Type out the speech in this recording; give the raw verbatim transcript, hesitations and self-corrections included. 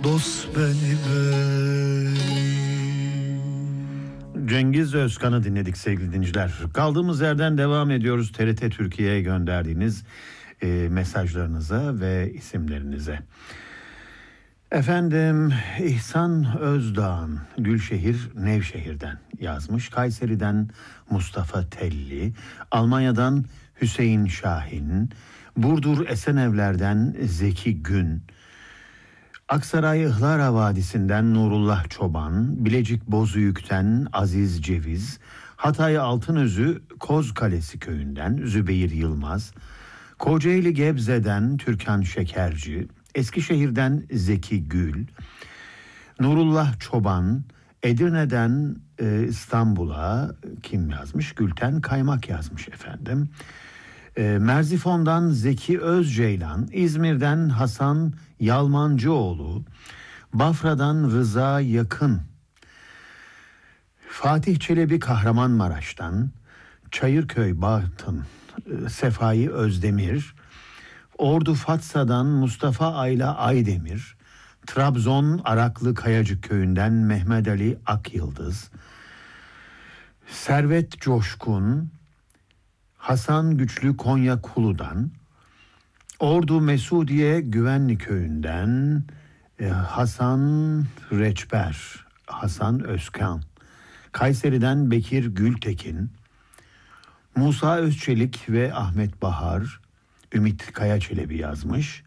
dost benim ey. Cengiz Özkan'ı dinledik sevgili dinleyiciler. Kaldığımız yerden devam ediyoruz T R T Türkiye'ye gönderdiğiniz e, mesajlarınıza ve isimlerinize. Efendim İhsan Özdağ'ın Gülşehir Nevşehir'den yazmış. Kayseri'den Mustafa Telli, Almanya'dan Hüseyin Şahin, Burdur Esenevler'den Zeki Gün, Aksaray Ihlara Vadisi'nden Nurullah Çoban, Bilecik Bozüyük'ten Aziz Ceviz, Hatay Altınözü Kozkalesi köyünden Zübeyir Yılmaz, Kocaeli Gebze'den Türkan Şekerci, Eskişehir'den Zeki Gül, Nurullah Çoban, Edirne'den e, İstanbul'a kim yazmış? Gülten Kaymak yazmış efendim. E, Merzifon'dan Zeki Özceylan, İzmir'den Hasan Yalmancıoğlu, Bafra'dan Rıza Yakın, Fatih Çelebi Kahramanmaraş'tan, Çayırköy Batın e, Sefai Özdemir, Ordu Fatsa'dan Mustafa Ayla Aydemir, Trabzon Araklı Kayacık Köyü'nden Mehmet Ali Akyıldız, Servet Coşkun, Hasan Güçlü Konya Kulu'dan, Ordu Mesudiye Güvenli Köyü'nden e, Hasan Reçber, Hasan Özkan, Kayseri'den Bekir Gültekin, Musa Özçelik ve Ahmet Bahar, Ümit Kayaçelebi yazmış.